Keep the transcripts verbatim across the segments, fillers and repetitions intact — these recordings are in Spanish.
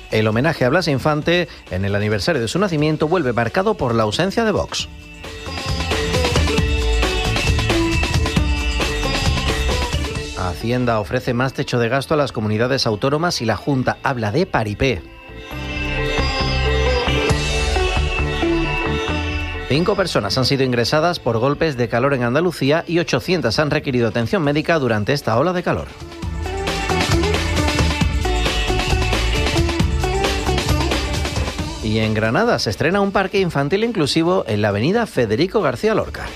El homenaje a Blas Infante en el aniversario de su nacimiento vuelve marcado por la ausencia de Vox. Hacienda ofrece más techo de gasto a las comunidades autónomas y la Junta habla de paripé. Cinco personas han sido ingresadas por golpes de calor en Andalucía y ochocientas han requerido atención médica durante esta ola de calor. Y en Granada se estrena un parque infantil inclusivo en la avenida Federico García Lorca.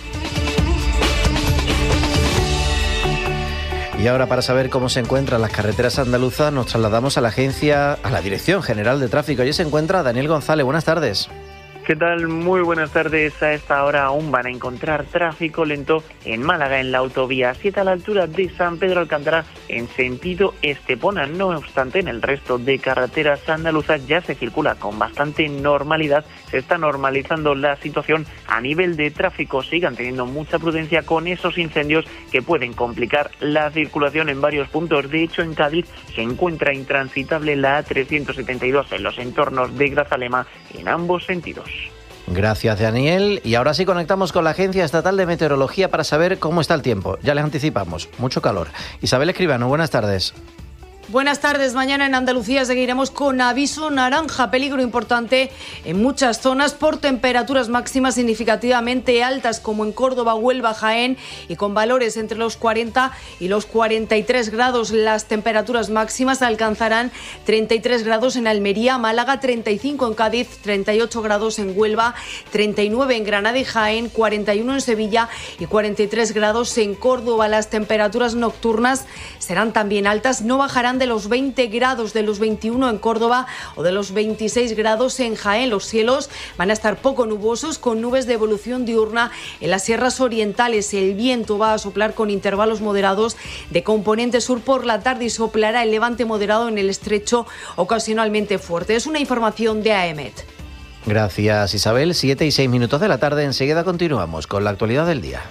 Y ahora, para saber cómo se encuentran las carreteras andaluzas, nos trasladamos a la agencia, a la Dirección General de Tráfico. Allí se encuentra Daniel González. Buenas tardes. ¿Qué tal? Muy buenas tardes. A esta hora aún van a encontrar tráfico lento en Málaga, en la autovía siete a la altura de San Pedro Alcántara en sentido Estepona. No obstante, en el resto de carreteras andaluzas ya se circula con bastante normalidad. Se está normalizando la situación a nivel de tráfico. Sigan teniendo mucha prudencia con esos incendios que pueden complicar la circulación en varios puntos. De hecho, en Cádiz se encuentra intransitable la A trescientos setenta y dos en los entornos de Grazalema en ambos sentidos. Gracias, Daniel. Y ahora sí conectamos con la Agencia Estatal de Meteorología para saber cómo está el tiempo. Ya les anticipamos, mucho calor. Isabel Escribano, buenas tardes. Buenas tardes. Mañana en Andalucía seguiremos con aviso naranja, peligro importante en muchas zonas por temperaturas máximas significativamente altas, como en Córdoba, Huelva, Jaén, y con valores entre los cuarenta y los cuarenta y tres grados. Las temperaturas máximas alcanzarán treinta y tres grados en Almería, Málaga, treinta y cinco en Cádiz, treinta y ocho grados en Huelva, treinta y nueve en Granada y Jaén, cuarenta y uno en Sevilla y cuarenta y tres grados en Córdoba. Las temperaturas nocturnas serán también altas, no bajarán de los veinte grados, de los veintiuno en Córdoba o de los veintiséis grados en Jaén. Los cielos van a estar poco nubosos, con nubes de evolución diurna en las sierras orientales. El viento va a soplar con intervalos moderados de componente sur por la tarde y soplará el levante moderado en el estrecho, ocasionalmente fuerte. Es una información de AEMET. Gracias, Isabel. Siete y seis minutos de la tarde. Enseguida continuamos con la actualidad del día.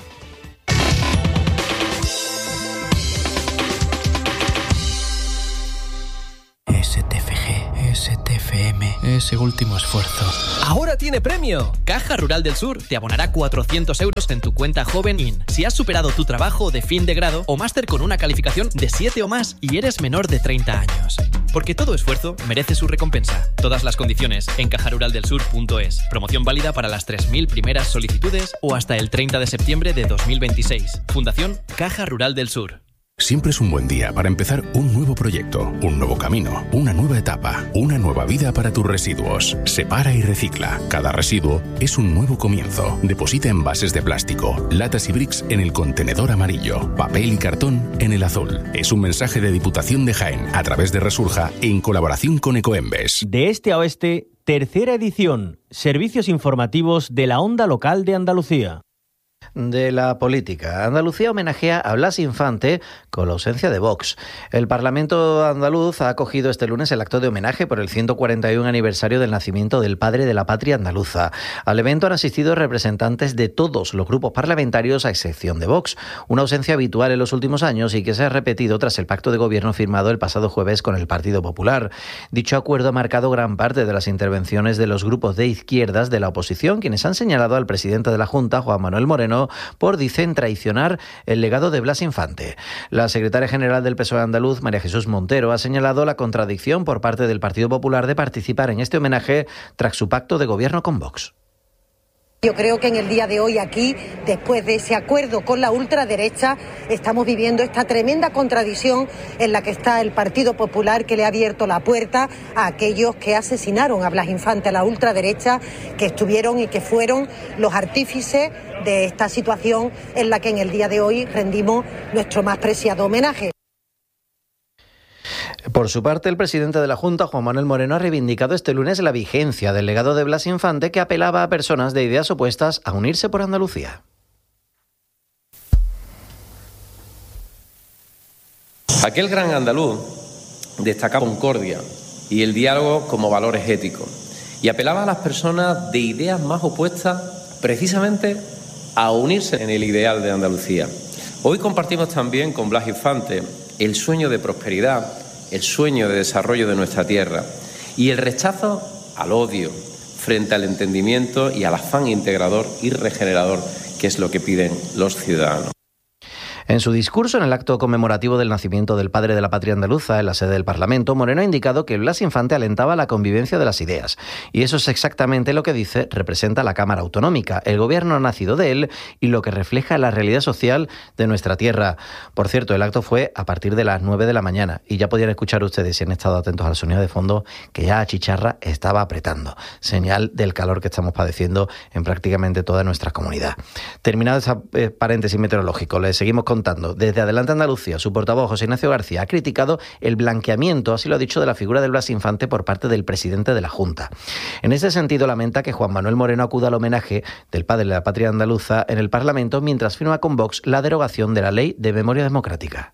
S T F G, S T F M, ese último esfuerzo. ¡Ahora tiene premio! Caja Rural del Sur te abonará cuatrocientos euros en tu cuenta Joven In si has superado tu trabajo de fin de grado o máster con una calificación de siete o más y eres menor de treinta años. Porque todo esfuerzo merece su recompensa. Todas las condiciones en caja rural del sur punto es. Promoción válida para las tres mil primeras solicitudes o hasta el treinta de septiembre de dos mil veintiséis. Fundación Caja Rural del Sur. Siempre es un buen día para empezar un nuevo proyecto, un nuevo camino, una nueva etapa, una nueva vida para tus residuos. Separa y recicla. Cada residuo es un nuevo comienzo. Deposita envases de plástico, latas y bricks en el contenedor amarillo, papel y cartón en el azul. Es un mensaje de Diputación de Jaén a través de Resurja en colaboración con Ecoembes. De este a oeste, tercera edición. Servicios informativos de la Onda Local de Andalucía. De la política. Andalucía homenajea a Blas Infante con la ausencia de Vox. El Parlamento andaluz ha acogido este lunes el acto de homenaje por el ciento cuarenta y uno aniversario del nacimiento del padre de la patria andaluza. Al evento han asistido representantes de todos los grupos parlamentarios, a excepción de Vox, una ausencia habitual en los últimos años y que se ha repetido tras el pacto de gobierno firmado el pasado jueves con el Partido Popular. Dicho acuerdo ha marcado gran parte de las intervenciones de los grupos de izquierdas de la oposición, quienes han señalado al presidente de la Junta, Juan Manuel Moreno, por, dicen, traicionar el legado de Blas Infante. La secretaria general del P S O E andaluz, María Jesús Montero, ha señalado la contradicción por parte del Partido Popular de participar en este homenaje tras su pacto de gobierno con Vox. Yo creo que en el día de hoy aquí, después de ese acuerdo con la ultraderecha, estamos viviendo esta tremenda contradicción en la que está el Partido Popular, que le ha abierto la puerta a aquellos que asesinaron a Blas Infante, a la ultraderecha, que estuvieron y que fueron los artífices de esta situación en la que en el día de hoy rendimos nuestro más preciado homenaje. Por su parte, el presidente de la Junta, Juan Manuel Moreno, ha reivindicado este lunes la vigencia del legado de Blas Infante, que apelaba a personas de ideas opuestas a unirse por Andalucía. Aquel gran andaluz destacaba concordia y el diálogo como valores éticos y apelaba a las personas de ideas más opuestas precisamente a unirse en el ideal de Andalucía. Hoy compartimos también con Blas Infante el sueño de prosperidad, el sueño de desarrollo de nuestra tierra. y el rechazo al odio frente al entendimiento y al afán integrador y regenerador, que es lo que piden los ciudadanos. En su discurso en el acto conmemorativo del nacimiento del padre de la patria andaluza en la sede del Parlamento, Moreno ha indicado que Blas Infante alentaba la convivencia de las ideas. Y eso es exactamente lo que dice representa la Cámara Autonómica. El gobierno ha nacido de él y lo que refleja la realidad social de nuestra tierra. Por cierto, el acto fue a partir de las nueve de la mañana y ya podían escuchar ustedes, si han estado atentos al sonido de fondo, que ya Chicharra estaba apretando. Señal del calor que estamos padeciendo en prácticamente toda nuestra comunidad. Terminado ese eh, paréntesis meteorológico, les seguimos con Contando. Desde Adelante Andalucía, su portavoz José Ignacio García ha criticado el blanqueamiento, así lo ha dicho, de la figura de Blas Infante por parte del presidente de la Junta. En ese sentido, lamenta que Juan Manuel Moreno acuda al homenaje del padre de la patria andaluza en el Parlamento mientras firma con Vox la derogación de la Ley de Memoria Democrática.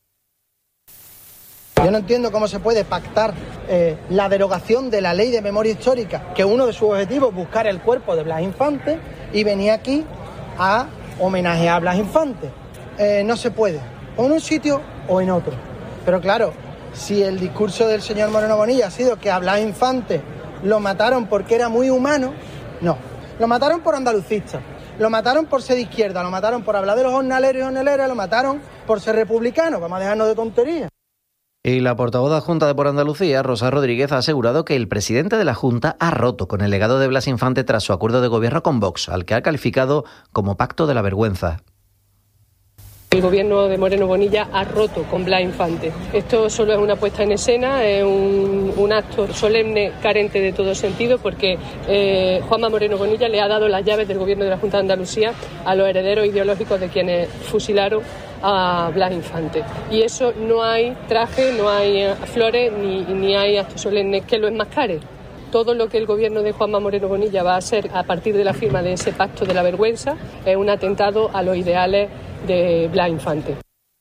Yo no entiendo cómo se puede pactar eh, la derogación de la Ley de Memoria Histórica, que uno de sus objetivos es buscar el cuerpo de Blas Infante, y venir aquí a homenajear a Blas Infante. Eh, no se puede, o en un sitio o en otro. Pero claro, si el discurso del señor Moreno Bonilla ha sido que a Blas Infante lo mataron porque era muy humano, no. Lo mataron por andalucista, lo mataron por ser de izquierda, lo mataron por hablar de los jornaleros y jornaleras, lo mataron por ser republicano. Vamos a dejarnos de tonterías. Y la portavoz adjunta de Por Andalucía, Rosa Rodríguez, ha asegurado que el presidente de la Junta ha roto con el legado de Blas Infante tras su acuerdo de gobierno con Vox, al que ha calificado como pacto de la vergüenza. El gobierno de Moreno Bonilla ha roto con Blas Infante. Esto solo es una puesta en escena, es un, un acto solemne carente de todo sentido, porque eh, Juanma Moreno Bonilla le ha dado las llaves del gobierno de la Junta de Andalucía a los herederos ideológicos de quienes fusilaron a Blas Infante. Y eso no hay traje, no hay flores, ni, ni hay acto solemne que lo enmascare. Todo lo que el gobierno de Juanma Moreno Bonilla va a hacer a partir de la firma de ese pacto de la vergüenza es un atentado a los ideales de Blas Infante.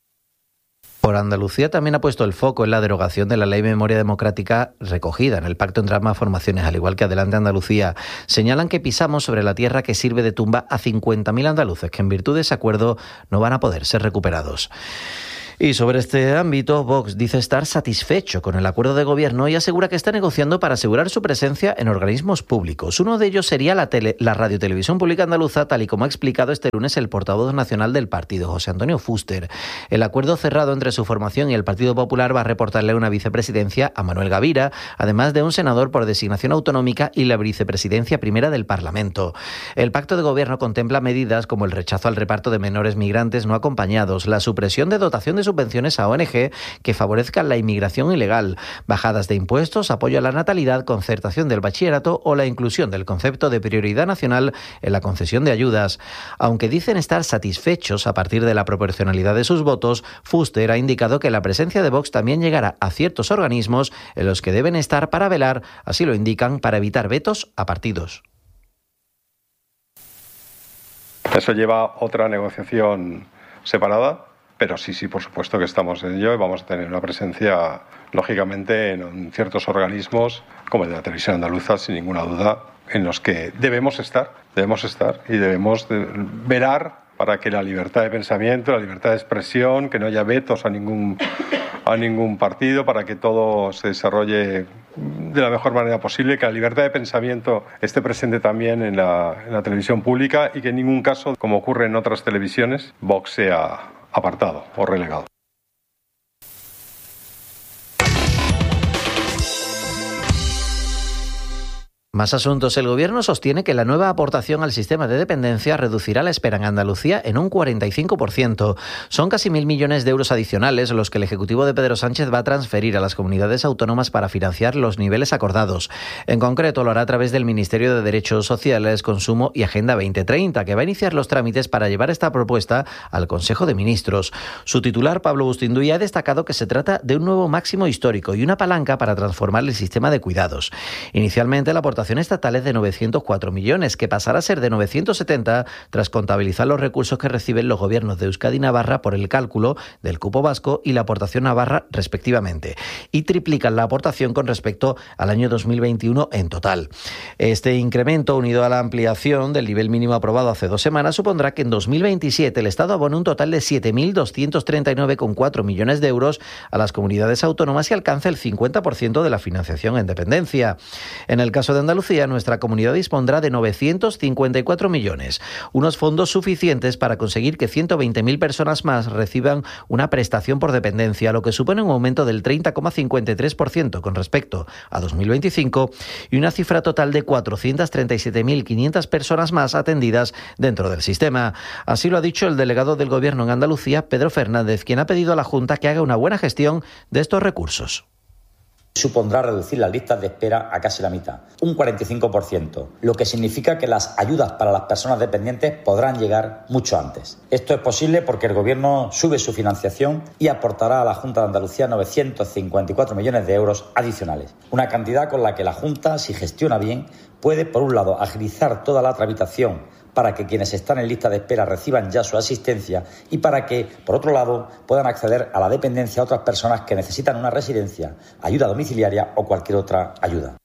Por Andalucía también ha puesto el foco en la derogación de la Ley de Memoria Democrática recogida en el pacto entre ambas formaciones, al igual que Adelante Andalucía. Señalan que pisamos sobre la tierra que sirve de tumba a cincuenta mil andaluces que en virtud de ese acuerdo no van a poder ser recuperados. Y sobre este ámbito, Vox dice estar satisfecho con el acuerdo de gobierno y asegura que está negociando para asegurar su presencia en organismos públicos. Uno de ellos sería la, tele, la Radiotelevisión Pública Andaluza, tal y como ha explicado este lunes el portavoz nacional del partido, José Antonio Fuster. El acuerdo cerrado entre su formación y el Partido Popular va a reportarle una vicepresidencia a Manuel Gavira, además de un senador por designación autonómica y la vicepresidencia primera del Parlamento. El pacto de gobierno contempla medidas como el rechazo al reparto de menores migrantes no acompañados, la supresión de dotación de subvenciones a O N G que favorezcan la inmigración ilegal, bajadas de impuestos, apoyo a la natalidad, concertación del bachillerato o la inclusión del concepto de prioridad nacional en la concesión de ayudas. Aunque dicen estar satisfechos a partir de la proporcionalidad de sus votos, Fuster ha indicado que la presencia de Vox también llegará a ciertos organismos en los que deben estar para velar, así lo indican, para evitar vetos a partidos. Eso lleva otra negociación separada. Pero sí, sí, por supuesto que estamos en ello y vamos a tener una presencia, lógicamente, en ciertos organismos, como el de la televisión andaluza, sin ninguna duda, en los que debemos estar, debemos estar y debemos de velar para que la libertad de pensamiento, la libertad de expresión, que no haya vetos a ningún, a ningún partido, para que todo se desarrolle de la mejor manera posible, que la libertad de pensamiento esté presente también en la, en la televisión pública y que en ningún caso, como ocurre en otras televisiones, Vox sea apartado o relegado. Más asuntos. El Gobierno sostiene que la nueva aportación al sistema de dependencia reducirá la espera en Andalucía en un cuarenta y cinco por ciento. Son casi mil millones de euros adicionales los que el Ejecutivo de Pedro Sánchez va a transferir a las comunidades autónomas para financiar los niveles acordados. En concreto, lo hará a través del Ministerio de Derechos Sociales, Consumo y Agenda veinte treinta, que va a iniciar los trámites para llevar esta propuesta al Consejo de Ministros. Su titular, Pablo Bustinduy, ha destacado que se trata de un nuevo máximo histórico y una palanca para transformar el sistema de cuidados. Inicialmente, la aportación aportación estatal es de novecientos cuatro millones, que pasará a ser de novecientos setenta tras contabilizar los recursos que reciben los gobiernos de Euskadi y Navarra por el cálculo del cupo vasco y la aportación navarra respectivamente, y triplican la aportación con respecto al año dos mil veintiuno en total. Este incremento, unido a la ampliación del nivel mínimo aprobado hace dos semanas, supondrá que en dos mil veintisiete el Estado abone un total de siete mil doscientos treinta y nueve coma cuatro millones de euros a las comunidades autónomas y alcance el cincuenta por ciento de la financiación en dependencia. En el caso de Andalucía, nuestra comunidad dispondrá de novecientos cincuenta y cuatro millones, unos fondos suficientes para conseguir que ciento veinte mil personas más reciban una prestación por dependencia, lo que supone un aumento del treinta coma cincuenta y tres por ciento con respecto a dos mil veinticinco y una cifra total de cuatrocientas treinta y siete mil quinientas personas más atendidas dentro del sistema. Así lo ha dicho el delegado del Gobierno en Andalucía, Pedro Fernández, quien ha pedido a la Junta que haga una buena gestión de estos recursos. Supondrá reducir las listas de espera a casi la mitad, un cuarenta y cinco por ciento, lo que significa que las ayudas para las personas dependientes podrán llegar mucho antes. Esto es posible porque el Gobierno sube su financiación y aportará a la Junta de Andalucía novecientos cincuenta y cuatro millones de euros adicionales, una cantidad con la que la Junta, si gestiona bien, puede, por un lado, agilizar toda la tramitación para que quienes están en lista de espera reciban ya su asistencia y para que, por otro lado, puedan acceder a la dependencia a otras personas que necesitan una residencia, ayuda domiciliaria o cualquier otra ayuda.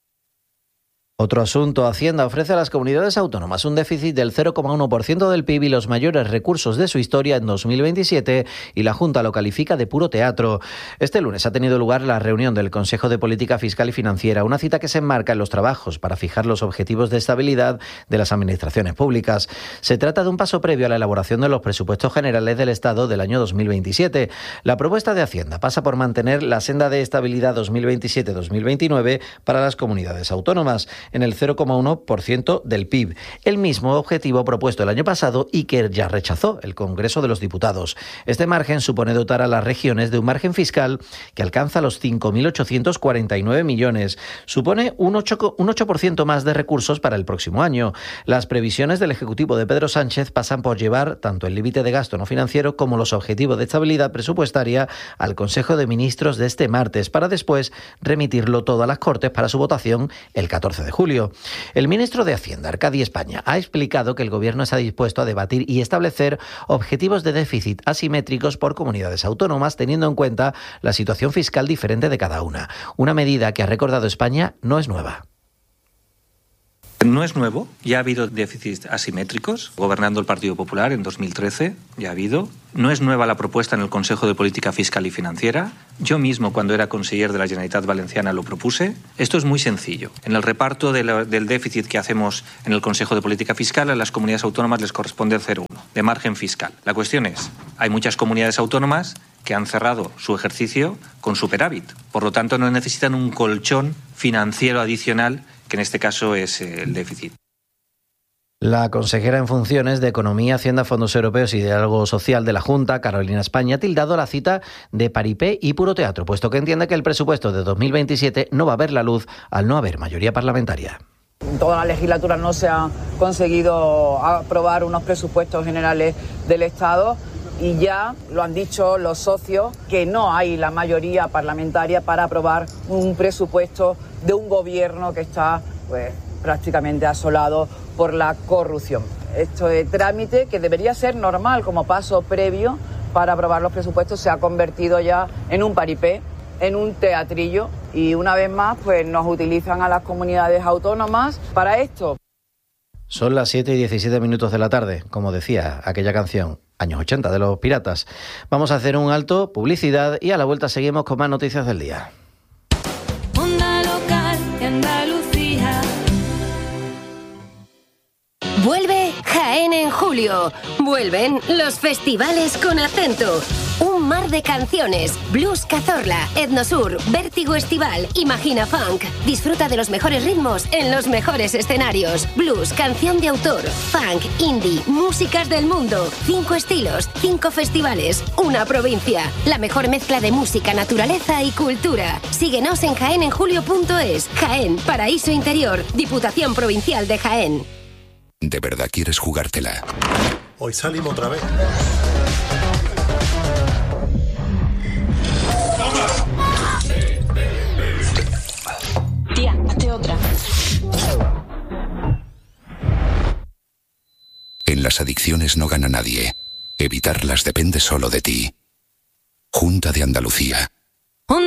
Otro asunto, Hacienda ofrece a las comunidades autónomas un déficit del cero coma uno por ciento del P I B y los mayores recursos de su historia en dos mil veintisiete, y la Junta lo califica de puro teatro. Este lunes ha tenido lugar la reunión del Consejo de Política Fiscal y Financiera, una cita que se enmarca en los trabajos para fijar los objetivos de estabilidad de las administraciones públicas. Se trata de un paso previo a la elaboración de los presupuestos generales del Estado del año dos mil veintisiete. La propuesta de Hacienda pasa por mantener la senda de estabilidad dos mil veintisiete dos mil veintinueve para las comunidades autónomas, en el cero coma uno por ciento del P I B, el mismo objetivo propuesto el año pasado y que ya rechazó el Congreso de los Diputados. Este margen supone dotar a las regiones de un margen fiscal que alcanza los cinco mil ochocientos cuarenta y nueve millones. Supone un ocho, un ocho por ciento más de recursos para el próximo año. Las previsiones del Ejecutivo de Pedro Sánchez pasan por llevar tanto el límite de gasto no financiero como los objetivos de estabilidad presupuestaria al Consejo de Ministros de este martes, para después remitirlo todo a las Cortes para su votación el catorce de julio. El ministro de Hacienda, Arcadi España, ha explicado que el Gobierno está dispuesto a debatir y establecer objetivos de déficit asimétricos por comunidades autónomas, teniendo en cuenta la situación fiscal diferente de cada una. Una medida que, ha recordado España, no es nueva. No es nuevo, ya ha habido déficits asimétricos, gobernando el Partido Popular en dos mil trece, ya ha habido. No es nueva la propuesta en el Consejo de Política Fiscal y Financiera. Yo mismo, cuando era conseller de la Generalitat Valenciana, lo propuse. Esto es muy sencillo. En el reparto de la, del déficit que hacemos en el Consejo de Política Fiscal, a las comunidades autónomas les corresponde el cero coma uno de margen fiscal. La cuestión es, hay muchas comunidades autónomas que han cerrado su ejercicio con superávit. Por lo tanto, no necesitan un colchón financiero adicional, que en este caso es el déficit. La consejera en funciones de Economía, Hacienda, Fondos Europeos y Diálogo Social de la Junta, Carolina España, ha tildado la cita de paripé y puro teatro, puesto que entiende que el presupuesto de dos mil veintisiete no va a ver la luz al no haber mayoría parlamentaria. En toda la legislatura no se ha conseguido aprobar unos presupuestos generales del Estado y ya lo han dicho los socios que no hay la mayoría parlamentaria para aprobar un presupuesto de un gobierno que está pues prácticamente asolado por la corrupción. Esto de trámite, que debería ser normal como paso previo para aprobar los presupuestos, se ha convertido ya en un paripé, en un teatrillo, y una vez más pues nos utilizan a las comunidades autónomas para esto. Son las siete y diecisiete minutos de la tarde, como decía aquella canción, años ochenta, de Los Piratas. Vamos a hacer un alto, publicidad, y a la vuelta seguimos con más noticias del día. Onda Local de Andalucía. Vuelve Jaén en julio. Vuelven los festivales con acento. Un mar de canciones. Blues Cazorla, Etnosur, Vértigo Estival, Imagina Funk. Disfruta de los mejores ritmos en los mejores escenarios. Blues, canción de autor, funk, indie, músicas del mundo. Cinco estilos, cinco festivales, una provincia. La mejor mezcla de música, naturaleza y cultura. Síguenos en jaén en julio punto es. Jaén, paraíso interior. Diputación Provincial de Jaén. ¿De verdad quieres jugártela? Hoy salimos otra vez. Tía, hazte otra. En las adicciones no gana nadie. Evitarlas depende solo de ti. Junta de Andalucía.